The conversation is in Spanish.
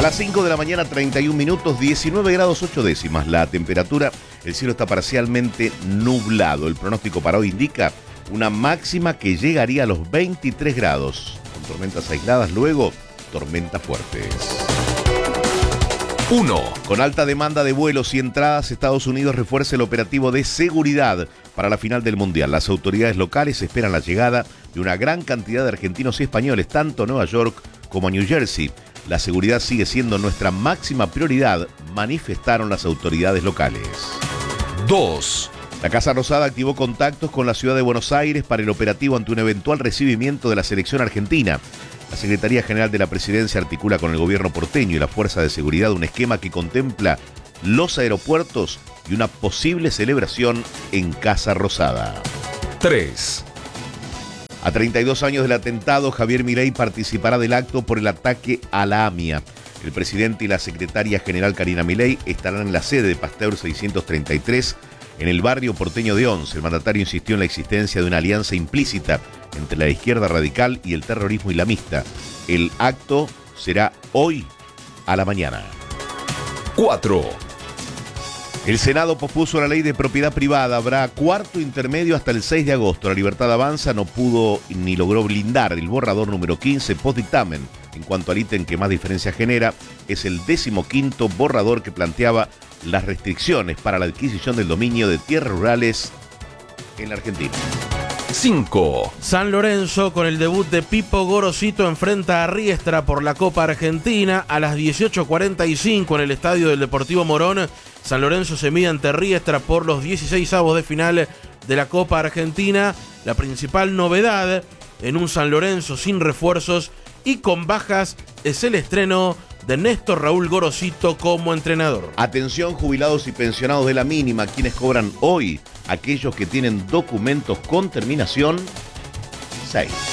A las 5 de la mañana, 31 minutos, 19 grados 8 décimas. La temperatura, el cielo está parcialmente nublado. El pronóstico para hoy indica una máxima que llegaría a los 23 grados. Con tormentas aisladas, luego tormentas fuertes. 1. Con alta demanda de vuelos y entradas, Estados Unidos refuerza el operativo de seguridad para la final del Mundial. Las autoridades locales esperan la llegada de una gran cantidad de argentinos y españoles, tanto a Nueva York como a New Jersey. La seguridad sigue siendo nuestra máxima prioridad, manifestaron las autoridades locales. 2. La Casa Rosada activó contactos con la ciudad de Buenos Aires para el operativo ante un eventual recibimiento de la selección argentina. La Secretaría General de la Presidencia articula con el gobierno porteño y la Fuerza de Seguridad un esquema que contempla los aeropuertos y una posible celebración en Casa Rosada. 3. A 32 años del atentado, Javier Milei participará del acto por el ataque a la AMIA. El presidente y la secretaria general Karina Milei estarán en la sede de Pasteur 633, en el barrio porteño de Once. El mandatario insistió en la existencia de una alianza implícita entre la izquierda radical y el terrorismo islamista. El acto será hoy a la mañana. 4. El Senado pospuso la ley de propiedad privada. Habrá cuarto intermedio hasta el 6 de agosto. La Libertad Avanza no pudo ni logró blindar el borrador número 15 post-dictamen. En cuanto al ítem que más diferencia genera, es el 15º borrador que planteaba las restricciones para la adquisición del dominio de tierras rurales en la Argentina. 5. San Lorenzo, con el debut de Pipo Gorosito, enfrenta a Riestra por la Copa Argentina a las 18:45 en el estadio del Deportivo Morón. San Lorenzo se mide ante Riestra por los 16avos de final de la Copa Argentina. La principal novedad en un San Lorenzo sin refuerzos y con bajas es el estreno de Néstor Raúl Gorosito como entrenador. Atención, jubilados y pensionados de la mínima, quienes cobran hoy, aquellos que tienen documentos con terminación 6.